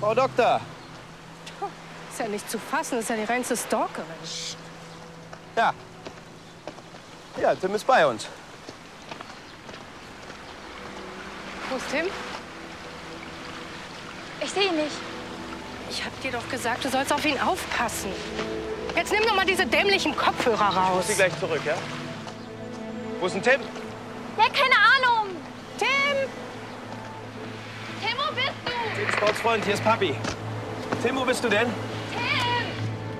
Frau Doktor. Ist ja nicht zu fassen, ist ja die reinste Stalkerin. Ja. Ja, Tim ist bei uns. Wo ist Tim? Ich sehe ihn nicht. Ich hab dir doch gesagt, du sollst auf ihn aufpassen. Jetzt nimm doch mal diese dämlichen Kopfhörer Ich muss raus. sie gleich zurück, ja? Wo ist denn Tim? Ja, keine Ahnung. Tim! Tim, wo bist du? Tim, Sportsfreund, hier ist Papi. Tim, wo bist du denn?